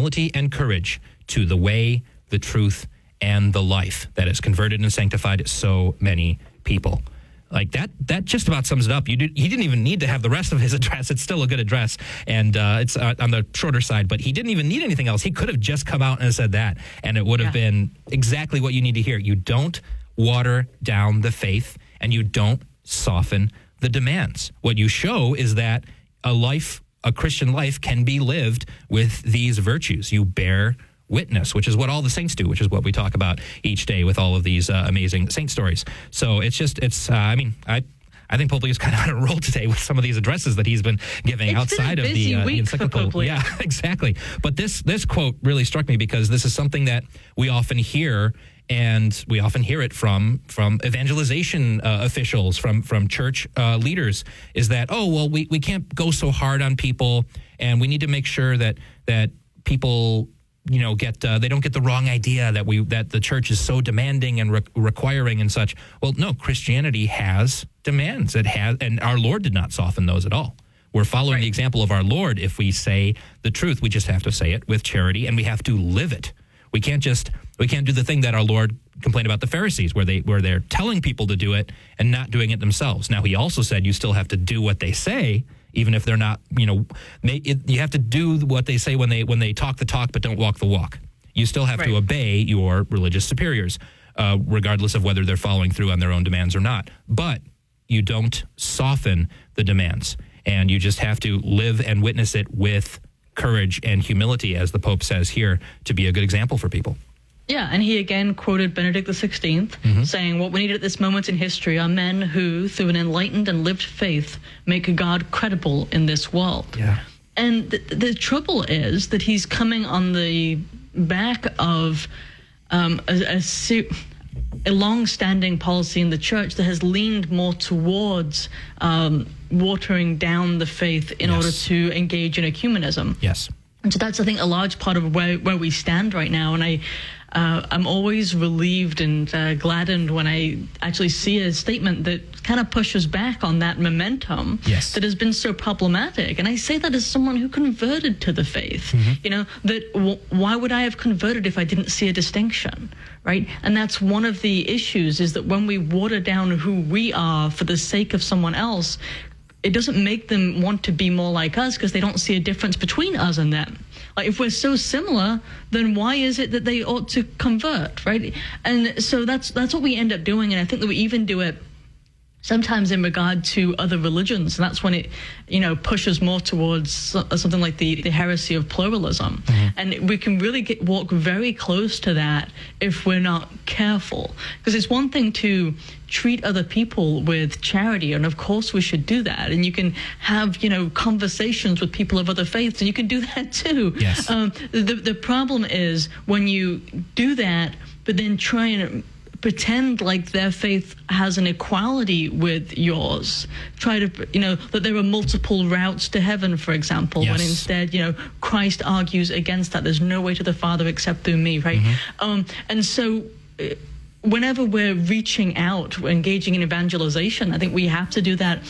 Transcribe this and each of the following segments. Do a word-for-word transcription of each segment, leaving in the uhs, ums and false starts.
humility and courage to the way, the truth, and the life that has converted and sanctified so many people. Like that, that just about sums it up. You did, he didn't even need to have the rest of his address. It's still a good address, and uh, it's uh, on the shorter side, but he didn't even need anything else. He could have just come out and said that, and it would have yeah. been exactly what you need to hear. You don't water down the faith, and you don't soften the demands. What you show is that a life, a Christian life, can be lived with these virtues. You bear witness, which is what all the saints do, which is what we talk about each day with all of these uh, amazing saint stories. So it's just, it's, uh, I mean, I I think Pope Leo is kind of on a roll today with some of these addresses that he's been giving it's outside been a of busy the, uh, week encyclical. For yeah, exactly. But this this quote really struck me because this is something that we often hear, and we often hear it from from evangelization uh, officials, from from church uh, leaders, is that, oh, well, we, we can't go so hard on people, and we need to make sure that that people, you know, get uh, they don't get the wrong idea that we that the church is so demanding and re- requiring and such. Well, no, Christianity has demands. It has, and our Lord did not soften those at all. We're following right. the example of our Lord. If we say the truth, we just have to say it with charity, and we have to live it. We can't just we can't do the thing that our Lord complained about the Pharisees, where they where they're telling people to do it and not doing it themselves. Now, he also said you still have to do what they say, even if they're not, you know, they, it, you have to do what they say when they when they talk the talk but don't walk the walk. You still have right. to obey your religious superiors, uh, regardless of whether they're following through on their own demands or not. But you don't soften the demands, and you just have to live and witness it with courage and humility, as the Pope says here, to be a good example for people. Yeah, and he again quoted Benedict the sixteenth, mm-hmm. saying, what we need at this moment in history are men who, through an enlightened and lived faith, make God credible in this world. Yeah. And the, the trouble is that he's coming on the back of um, a, a, a long-standing policy in the church that has leaned more towards um, watering down the faith in yes. order to engage in ecumenism. Yes. And so that's, I think, a large part of where, where we stand right now. And I, uh, I'm always relieved and uh, gladdened when I actually see a statement that kind of pushes back on that momentum yes. that has been so problematic. And I say that as someone who converted to the faith. Mm-hmm. You know, that w- why would I have converted if I didn't see a distinction, right? And that's one of the issues, is that when we water down who we are for the sake of someone else, it doesn't make them want to be more like us because they don't see a difference between us and them. Like, if we're so similar, then why is it that they ought to convert, right? And so that's that's what we end up doing, and I think that we even do it sometimes in regard to other religions, and that's when it, you know, pushes more towards something like the, the heresy of pluralism. Mm-hmm. And we can really get, walk very close to that if we're not careful. Because it's one thing to treat other people with charity, and of course we should do that. And you can have, you know, conversations with people of other faiths, and you can do that too. Yes. Um, the, the problem is when you do that, but then try and pretend like their faith has an equality with yours. Try to, you know, that there are multiple routes to heaven, for example, yes. when instead, you know, Christ argues against that. There's no way to the Father except through me, right? Mm-hmm. Um, and so uh, whenever we're reaching out, we're engaging in evangelization, I think we have to do that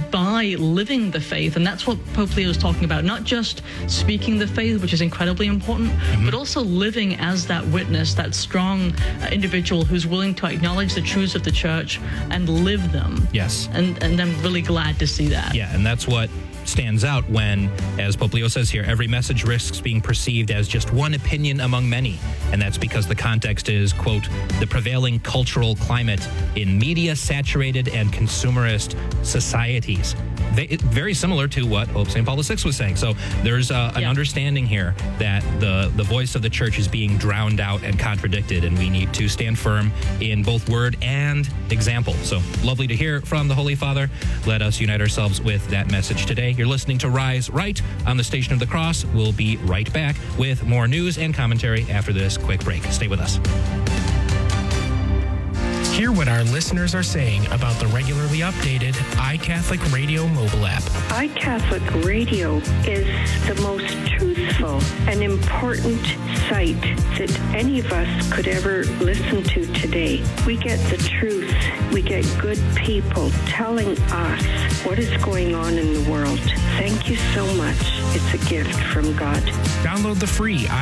by living the faith. And that's what Pope Leo is talking about, not just speaking the faith, which is incredibly important, mm-hmm. but also living as that witness, that strong uh, individual who's willing to acknowledge the truths of the church and live them. Yes. And, and I'm really glad to see that. Yeah, and that's what stands out when, as Pope Leo says here, every message risks being perceived as just one opinion among many. And that's because the context is, quote, the prevailing cultural climate in media-saturated and consumerist societies. They, it, very similar to what Pope Saint Paul the Sixth was saying. So there's uh, an yeah. understanding here that the, the voice of the church is being drowned out and contradicted, and we need to stand firm in both word and example. So lovely to hear from the Holy Father. Let us unite ourselves with that message today. You're listening to Rise Right on the Station of the Cross. We'll be right back with more news and commentary after this quick break. Stay with us. Hear what our listeners are saying about the regularly updated iCatholic Radio mobile app. iCatholic Radio is the most truthful and important site that any of us could ever listen to today. We get the truth. We get good people telling us what is going on in the world. Thank you so much. It's a gift from God. Download the free